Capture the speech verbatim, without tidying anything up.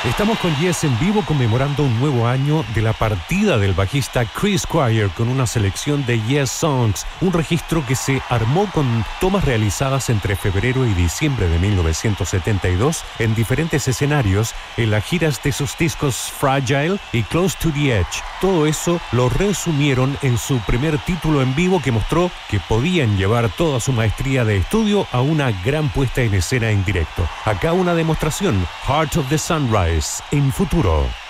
Estamos con Yes en vivo conmemorando un nuevo año de la partida del bajista Chris Squire con una selección de Yes Songs, un registro que se armó con tomas realizadas entre febrero y diciembre de mil novecientos setenta y dos en diferentes escenarios en las giras de sus discos Fragile y Close to the Edge. Todo eso lo resumieron en su primer título en vivo que mostró que podían llevar toda su maestría de estudio a una gran puesta en escena en directo. Acá una demostración, Heart of the Sunrise, en Futuro.